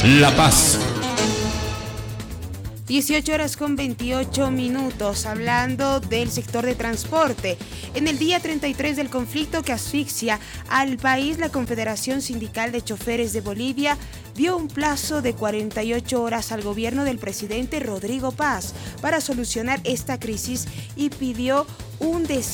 La Paz. 18:28. Hablando del sector de transporte. En el día 33 del conflicto que asfixia al país, la Confederación Sindical de Choferes de Bolivia dio un plazo de 48 horas al gobierno del presidente Rodrigo Paz para solucionar esta crisis y pidió un desarrollo